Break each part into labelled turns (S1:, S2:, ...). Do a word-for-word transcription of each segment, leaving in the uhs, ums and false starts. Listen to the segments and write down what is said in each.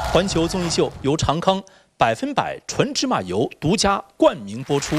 S1: 环球综艺秀由长康百分百纯芝麻油独家冠名播出。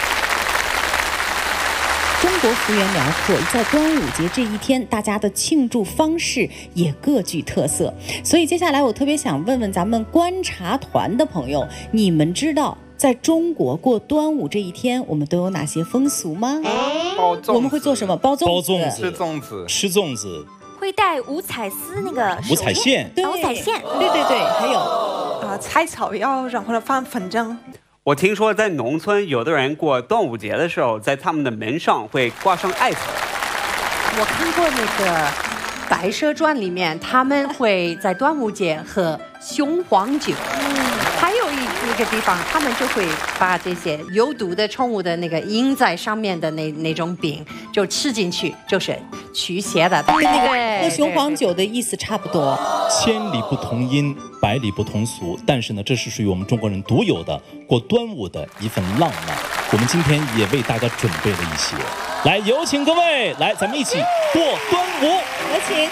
S2: 中国幅员辽阔，在端午节这一天，大家的庆祝方式也各具特色。所以接下来我特别想问问咱们观察团的朋友，你们知道在中国过端午这一天，我们都有哪些风俗吗？
S3: 包粽子，
S2: 我们会做什么？包粽子，
S4: 包粽子，
S3: 吃粽子，
S4: 吃粽子，
S5: 会带五彩丝那个
S4: 五彩线，
S2: 对，
S5: 五彩线，
S2: 对对对，还有
S6: 啊，采草药，然后呢放粉蒸。
S7: 我听说在农村，有的人过端午节的时候，在他们的门上会挂上艾草。
S8: 我看过那个《白蛇传》里面，他们会在端午节喝雄黄酒。嗯，还有一一个地方，他们就会把这些有毒的宠物的那个印在上面的那那种饼，就吃进去，就是驱邪的。
S2: 跟那个喝雄黄酒的意思差不多。
S4: 千里不同音，百里不同俗，但是呢，这是属于我们中国人独有的过端午的一份浪漫。我们今天也为大家准备了一些，来，有请各位，来，咱们一起过端午。
S2: 有请。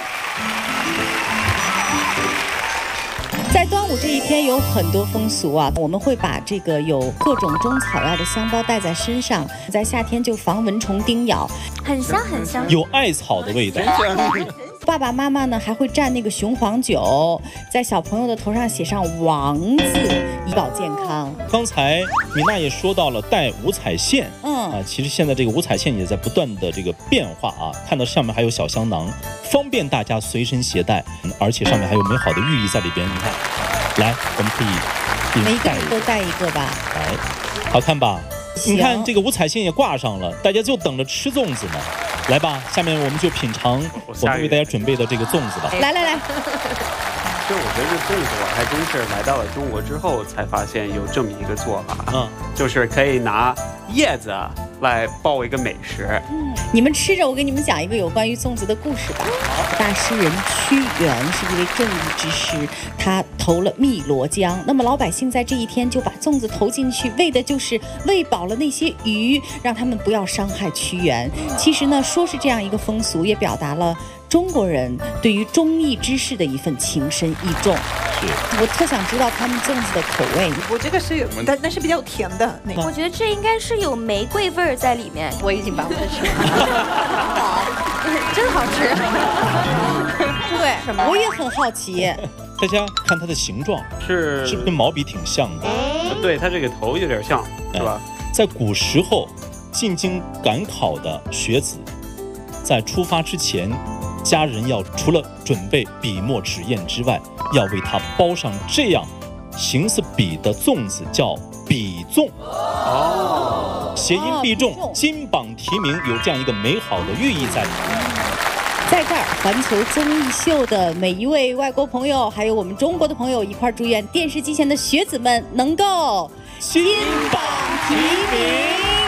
S2: 在端午这一天有很多风俗啊，我们会把这个有各种中草药的香包带在身上，在夏天就防蚊虫叮咬，
S5: 很香很香，
S4: 有艾草的味道。
S2: 爸爸妈妈呢还会蘸那个雄黄酒，在小朋友的头上写上王字，以保健康。
S4: 刚才米娜也说到了带五彩线，
S2: 嗯
S4: 啊，其实现在这个五彩线也在不断的这个变化啊，看到上面还有小香囊，方便大家随身携带，而且上面还有美好的寓意在里边。你看，来，我们可以
S2: 每个人都带一个吧，
S4: 来，好看吧？你看这个五彩线也挂上了，大家就等着吃粽子呢。来吧，下面我们就品尝我们为大家准备的这个粽子吧。
S2: 来来来，
S7: 其实我觉得这粽子我还真是来到了中国之后才发现有这么一个做法，嗯，就是可以拿叶子来包一个美食。
S2: 嗯，你们吃着，我给你们讲一个有关于粽子的故事吧。大诗人屈原是一位正义之士，他投了汨罗江。那么老百姓在这一天就把粽子投进去，为的就是喂饱了那些鱼，让他们不要伤害屈原。其实呢，说是这样一个风俗，也表达了中国人对于忠义之士的一份情深意重。
S4: 是，
S2: 我特想知道他们粽子的口味。
S6: 我这个是有，但但是比较甜的那个。
S5: 我觉得这应该是有玫瑰味儿在里面。
S8: 我已经把我的吃完了，
S5: 真好吃。
S2: 对，我也很好奇。
S4: 大家看它的形状，
S7: 是
S4: 是不是跟毛笔挺像的？
S7: 对，它这个头有点像，是吧？
S4: 在古时候，进京赶考的学子，在出发之前，家人要除了准备笔墨纸砚之外，要为他包上这样形似笔的粽子，叫笔粽。哦，谐音必中，金榜题名，有这样一个美好的寓意在里面。
S2: 在这儿，环球综艺秀的每一位外国朋友，还有我们中国的朋友，一块祝愿电视机前的学子们能够金榜题名。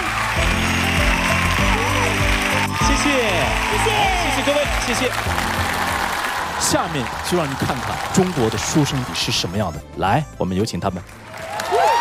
S4: 谢谢，
S2: 谢谢，
S4: 谢谢各位，谢谢。
S1: 下面就让你看看中国的书生笔是什么样的。来，我们有请他们。